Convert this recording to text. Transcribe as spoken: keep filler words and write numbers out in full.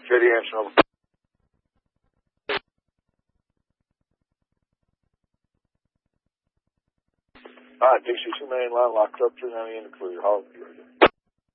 J D Hanson, over. All right, Dixie two main line locked up, three ninety in the clear. Hold.